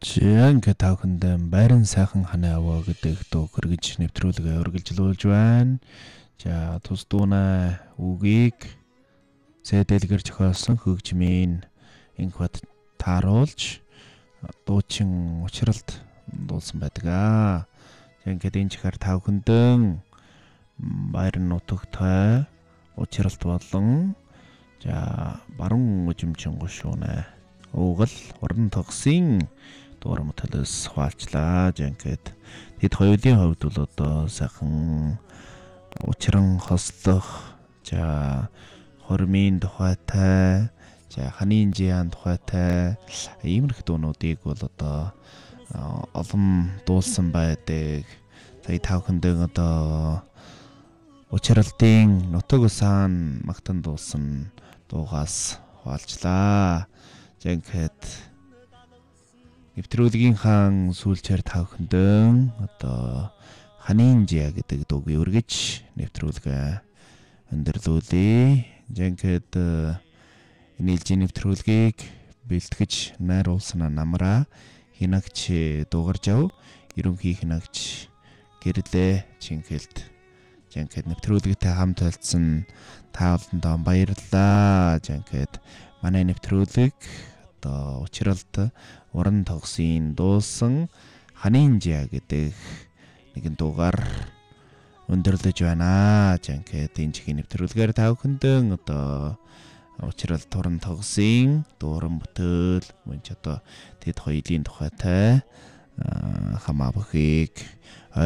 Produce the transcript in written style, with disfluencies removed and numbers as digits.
Ингээд та бүхэндээ байран сайхан ханаа аваа гэдэг дуу хөргөж нэвтрүүлгээ үргэлжлүүлж байна. За тус дууна үгийг CD-лгэр зохиолсон хөгжмийн инквад тааруулж дуучин учралт дуулсан байдаг. Ингээд энэ чихээр та бүхэндээ байран нутагтай учралт болон баруун үжимчин гушуунаа угал уран тогсын дуурам талаас хуваалчлаа. Ингээд тэд хоёулын хувьд бол одоо сайхан учран хослох, хормын тухайтай, ханийн жиан тухайтай иймэрхүү дуунуудыг бол одоо олон дуулсан байдаг. Та бүхэндээ одоо учралтын нутаг усан магтан дуулсан дуугаас хуваалчлаа. Ингээд нэвтрүүлгийн хаан сүүлчээр та бүхэндээ одоо ханийн жиа гэдэг дууг өргөж нэвтрүүлгээ өндөрлүүлье. Ингээд энэлжийн нэвтрүүлгийг бэлтгэж найруулсан намраа хинагч дуугарж ав. Ерөнхий хинагч гэрлээ Чинхэлд. Ингээд нэвтрүүлэгтэй хамт олцсон та бүхэндээ баярлалаа. Ингээд манай нэвтрүүлэг одоо учралт уран тогсын дуулсан ханийн жиа гэдэг нэгэн дуугаар өндөрлөж байна. Ингээд энэ чихийн нэвтрүүлгээр та бүхэндээ одоо учралт уран тогсын дууран бүтээл мөн ч одоо тэд хоёрын тухайтай хамаа бүхийг